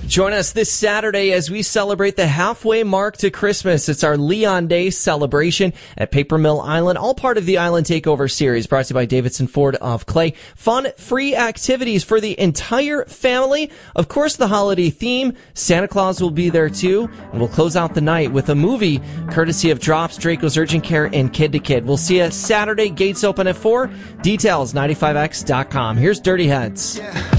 Join us this Saturday as we celebrate the halfway mark to Christmas. It's our Leon Day celebration at Paper Mill Island, all part of the Island Takeover series brought to you by Davidson Ford of Clay. Fun, free activities for the entire family. Of course, the holiday theme. Santa Claus will be there too. And we'll close out the night with a movie courtesy of Drops, Draco's Urgent Care, and Kid to Kid. We'll see you Saturday. Gates open at 4. Details, 95x.com. Here's Dirty Heads. Yeah.